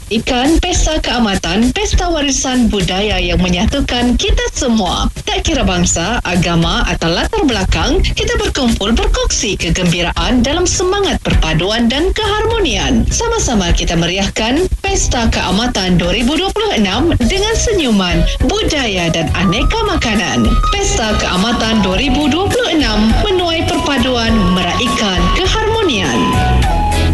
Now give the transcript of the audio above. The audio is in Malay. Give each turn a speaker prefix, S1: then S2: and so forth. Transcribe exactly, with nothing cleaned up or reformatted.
S1: Ikan Pesta Keamatan, pesta warisan budaya yang menyatukan kita semua. Tak kira bangsa, agama atau latar belakang, kita berkumpul berkongsi kegembiraan dalam semangat perpaduan dan keharmonian. Sama-sama kita meriahkan Pesta Keamatan dua ribu dua puluh enam dengan senyuman, budaya dan aneka makanan. Pesta Keamatan dua ribu dua puluh enam menuai perpaduan, meraikan keharmonian.